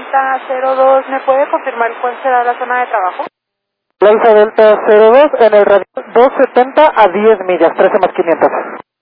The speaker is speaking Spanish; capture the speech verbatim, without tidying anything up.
Delta cero dos, ¿me puede confirmar cuál será la zona de trabajo? Alfa Delta cero dos en el radio doscientos setenta a diez millas, trece más quinientos.